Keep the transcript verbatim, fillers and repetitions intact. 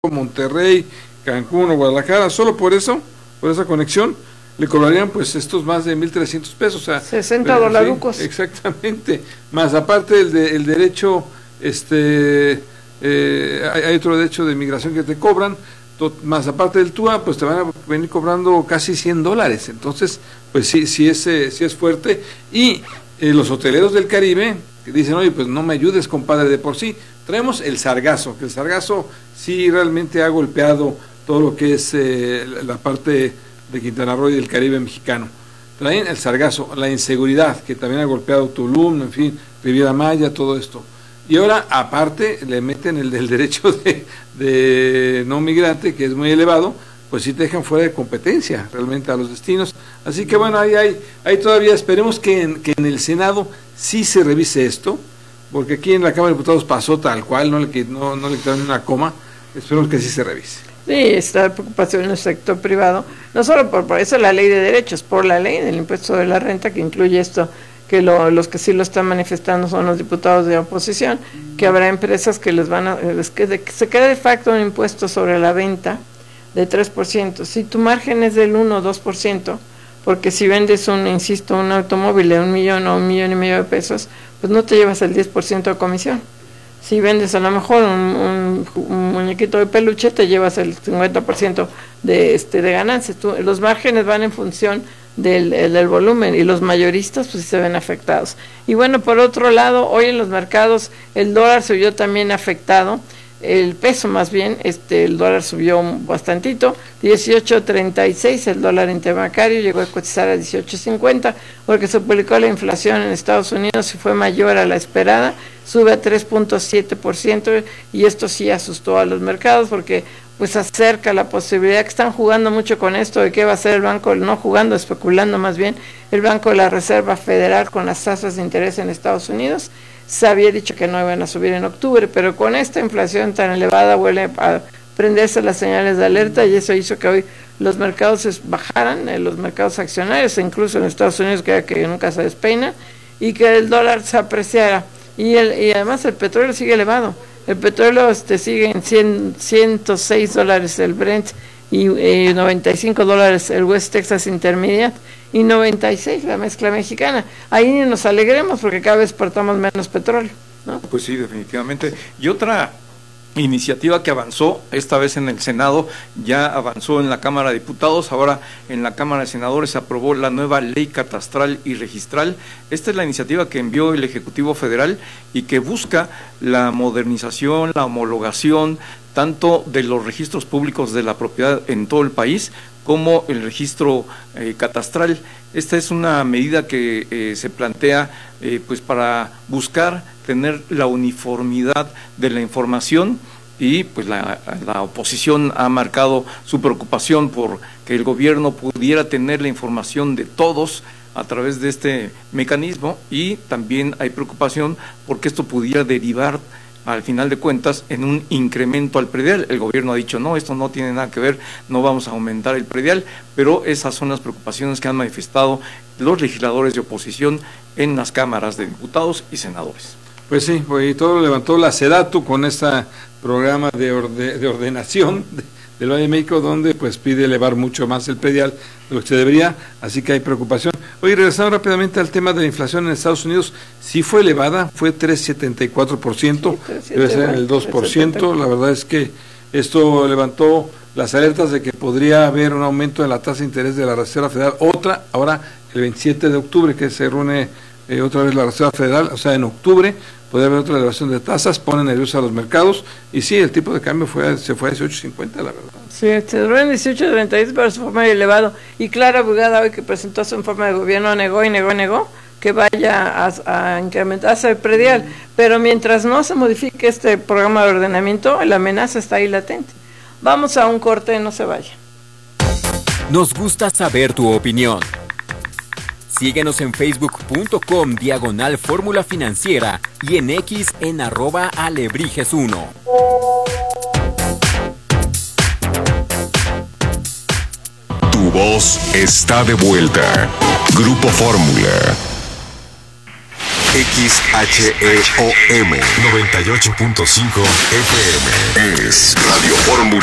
Monterrey, Cancún o Guadalajara, solo por eso, por esa conexión, le cobrarían pues estos más de mil trescientos pesos, o sea, sesenta dolarucos. Sí, exactamente, más aparte el, de, el derecho, este, eh, hay, hay otro derecho de migración que te cobran, to, más aparte del T U A, pues te van a venir cobrando casi cien dólares, entonces, pues sí, sí es, eh, sí es fuerte, y eh, los hoteleros del Caribe, que dicen, oye, pues no me ayudes, compadre, de por sí, traemos el sargazo, que el sargazo sí realmente ha golpeado todo lo que es eh, la parte de Quintana Roo y del Caribe mexicano. Traen el sargazo, la inseguridad, que también ha golpeado Tulum, en fin, Riviera Maya, todo esto. Y ahora, aparte, le meten el del derecho de, de no migrante, que es muy elevado, pues sí te dejan fuera de competencia realmente a los destinos. Así que bueno, ahí hay, ahí todavía, esperemos que en, que en el Senado sí se revise esto, porque aquí en la Cámara de Diputados pasó tal cual, no le, no, no le quitaron una coma, esperemos que sí se revise. Sí, está la preocupación en el sector privado, no solo por, por eso la ley de derechos, por la ley del impuesto de la renta que incluye esto, que lo, los que sí lo están manifestando son los diputados de oposición, que habrá empresas que les van a, es que, de, que se quede de facto un impuesto sobre la venta de tres por ciento, si tu margen es del uno o dos por ciento, porque si vendes un, insisto, un automóvil de un millón o un millón y medio de pesos, pues no te llevas el diez por ciento de comisión. Si vendes a lo mejor un, un, un muñequito de peluche, te llevas el cincuenta por ciento de, este, de ganancias. Tú, los márgenes van en función del, del volumen y los mayoristas pues se ven afectados. Y bueno, por otro lado, hoy en los mercados el dólar se vio también afectado, el peso más bien, este el dólar subió bastantito, dieciocho treinta y seis el dólar interbancario, llegó a cotizar a dieciocho cincuenta, porque se publicó la inflación en Estados Unidos y fue mayor a la esperada, sube a tres punto siete por ciento y esto sí asustó a los mercados porque pues acerca la posibilidad que están jugando mucho con esto de qué va a hacer el banco, no jugando, especulando más bien, el Banco de la Reserva Federal con las tasas de interés en Estados Unidos. Se había dicho que no iban a subir en octubre, pero con esta inflación tan elevada vuelve a prenderse las señales de alerta y eso hizo que hoy los mercados bajaran, eh, los mercados accionarios, incluso en Estados Unidos que, que nunca se despeina, y que el dólar se apreciara. Y, el, y además el petróleo sigue elevado, el petróleo este, sigue en cien, ciento seis dólares el Brent y eh, noventa y cinco dólares el West Texas Intermediate y noventa y seis la mezcla mexicana. Ahí nos alegremos porque cada vez exportamos menos petróleo, ¿no? Pues sí, definitivamente. Y otra iniciativa que avanzó, esta vez en el Senado, ya avanzó en la Cámara de Diputados, ahora en la Cámara de Senadores se aprobó la nueva ley catastral y registral. Esta es la iniciativa que envió el Ejecutivo Federal y que busca la modernización, la homologación, tanto de los registros públicos de la propiedad en todo el país, como el registro eh, catastral. Esta es una medida que eh, se plantea eh, pues para buscar tener la uniformidad de la información y pues la, la oposición ha marcado su preocupación por que el gobierno pudiera tener la información de todos a través de este mecanismo y también hay preocupación porque esto pudiera derivar al final de cuentas en un incremento al predial. El gobierno ha dicho no, esto no tiene nada que ver, no vamos a aumentar el predial, pero esas son las preocupaciones que han manifestado los legisladores de oposición en las cámaras de diputados y senadores. Pues sí, pues, y todo lo levantó la SEDATU con este programa de, orde, de ordenación de, del Valle de México, donde pues pide elevar mucho más el predial de lo que se debería, así que hay preocupación. Oye, regresando rápidamente al tema de la inflación en Estados Unidos, sí fue elevada, fue tres punto setenta y cuatro por ciento, sí, debe ser en el dos por ciento, la verdad es que esto levantó las alertas de que podría haber un aumento de la tasa de interés de la Reserva Federal, otra, ahora el veintisiete de octubre, que se reúne eh, otra vez la Reserva Federal, o sea, en octubre, puede haber otra elevación de tasas, pone nerviosos a los mercados, y sí, el tipo de cambio fue se fue a dieciocho cincuenta, la verdad. Sí, se duró en dieciocho treinta y seis, pero se fue muy elevado. Y Clara Brugada, hoy que presentó su informe de gobierno, negó y negó y negó que vaya a, a incrementarse el predial. Pero mientras no se modifique este programa de ordenamiento, la amenaza está ahí latente. Vamos a un corte, no se vaya. Nos gusta saber tu opinión. Síguenos en facebook punto com diagonal fórmula financiera y en X en arroba alebrijes uno. Tu voz está de vuelta. Grupo Fórmula. X H E O M noventa y ocho punto cinco F M. Es Radio Fórmula.